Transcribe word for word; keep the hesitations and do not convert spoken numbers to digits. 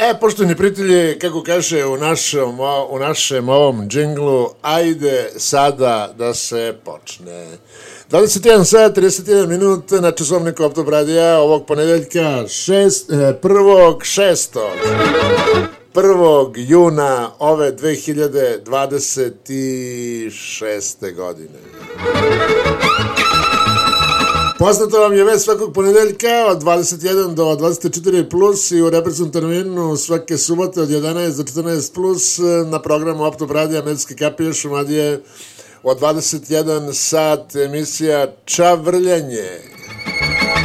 E, poštovni prijatelji, kako kaže u našem, u našem ovom džinglu, ajde sada da se počne. dvadeset jedan sat, trideset jedan minut na časovniku Optop radija ovog ponedeljka šest, prvog šestog prvog juna ove dve hiljade dvadeset šeste godine. Poznato vam je već svakog ponedeljka od dvadeset jedan do dvadeset četiri plus i u reprisnom terminu svake subote od jedanaest do četrnaest plus na programu Optop radija Medicinske kapije Šumadije od dvadeset jedan sat emisija Čavrljanje.